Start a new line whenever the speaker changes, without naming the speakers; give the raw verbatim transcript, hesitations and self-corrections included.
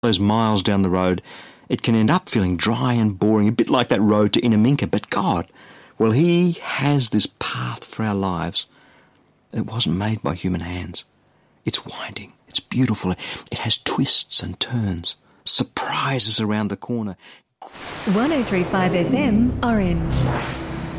those miles down the road, it can end up feeling dry and boring, a bit like that road to Inaminka. But God, well, He has this path for our lives. It wasn't made by human hands. It's winding. It's beautiful. It has twists and turns, surprises around the corner.
one oh three point five F M, Orange.